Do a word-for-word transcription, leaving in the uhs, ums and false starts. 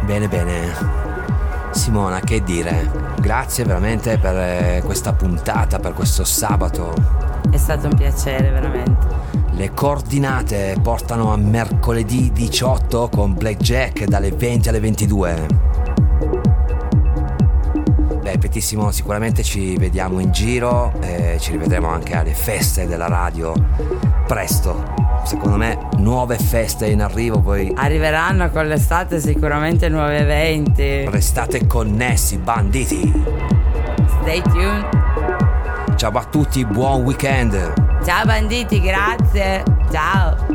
Bene, bene. Simona, che dire? Grazie veramente per eh, questa puntata, per questo sabato. È stato un piacere, veramente. Le coordinate portano a mercoledì diciotto con Blackjack dalle venti alle ventidue. Beh, Pettissimo, sicuramente ci vediamo in giro e ci rivedremo anche alle feste della radio presto. Secondo me nuove feste in arrivo, poi arriveranno con l'estate sicuramente nuovi eventi. Restate connessi, banditi. Stay tuned. Ciao a tutti, buon weekend. Ciao banditi, grazie. Ciao.